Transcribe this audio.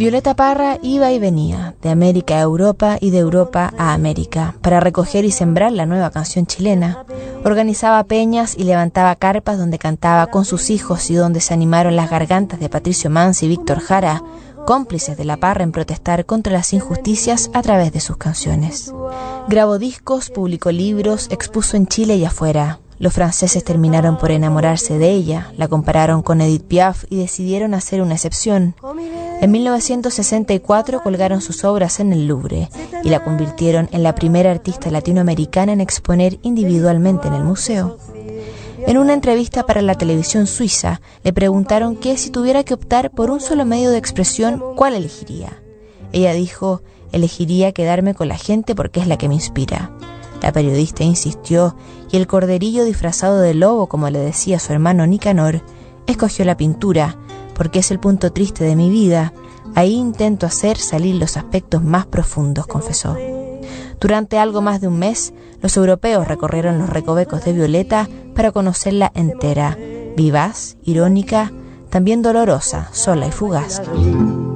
Violeta Parra iba y venía, de América a Europa y de Europa a América, para recoger y sembrar la nueva canción chilena. Organizaba peñas y levantaba carpas donde cantaba con sus hijos y donde se animaron las gargantas de Patricio Manz y Víctor Jara, cómplices de la Parra en protestar contra las injusticias a través de sus canciones. Grabó discos, publicó libros, expuso en Chile y afuera. Los franceses terminaron por enamorarse de ella, la compararon con Edith Piaf y decidieron hacer una excepción. En 1964 colgaron sus obras en el Louvre y la convirtieron en la primera artista latinoamericana en exponer individualmente en el museo. En una entrevista para la televisión suiza, le preguntaron que si tuviera que optar por un solo medio de expresión, ¿cuál elegiría? Ella dijo, elegiría quedarme con la gente porque es la que me inspira. La periodista insistió y el corderillo disfrazado de lobo, como le decía su hermano Nicanor, escogió la pintura porque es el punto triste de mi vida. Ahí intento hacer salir los aspectos más profundos, confesó. Durante algo más de un mes, los europeos recorrieron los recovecos de Violeta para conocerla entera, vivaz, irónica, también dolorosa, sola y fugaz.